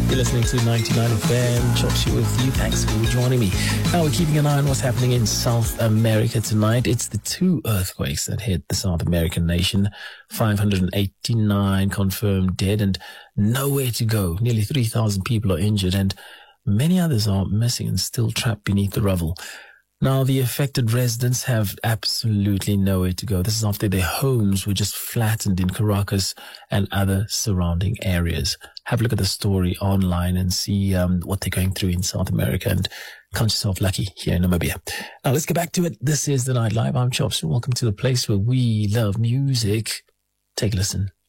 You're listening to 99 FM, Chops You with you. Thanks for joining me. Now we're keeping an eye on what's happening in South America tonight. It's the two earthquakes that hit the South American nation. 589 confirmed dead and nowhere to go. Nearly 3,000 people are injured and many others are missing and still trapped beneath the rubble. Now, the affected residents have absolutely nowhere to go. This is after their homes were just flattened in Caracas and other surrounding areas. Have a look at the story online and see what they're going through in South America and count yourself lucky here in Namibia. Now, let's get back to it. This is The Night Live. I'm Chops and welcome to the place where we love music. Take a listen.